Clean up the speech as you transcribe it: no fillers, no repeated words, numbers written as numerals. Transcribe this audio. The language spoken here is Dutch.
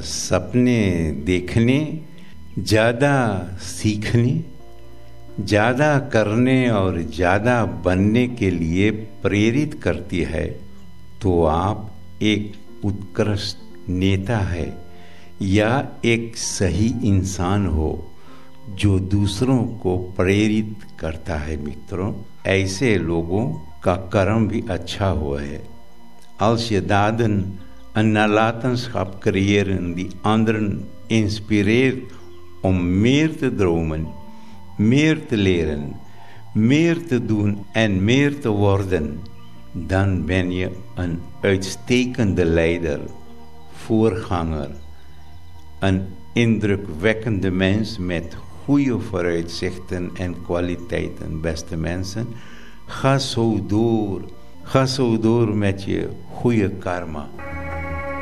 सपने देखने, ज़्यादा सीखने, ज़्यादा करने और ज़्यादा बनने के लिए प्रेरित करती है, तो आप एक उत्कृष्ट नेता है या एक सही इंसान हो जो दूसरों को प्रेरित करता है। मित्रों, ऐसे लोगों का कर्म भी अच्छा हुआ है. Als je daden een nalatenschap creëren die anderen inspireert om meer te dromen, meer te leren, meer te doen en meer te worden, dan ben je een uitstekende leider, voorganger, een indrukwekkende mens met goede vooruitzichten en kwaliteiten. Beste mensen, ga zo door met je goede karma.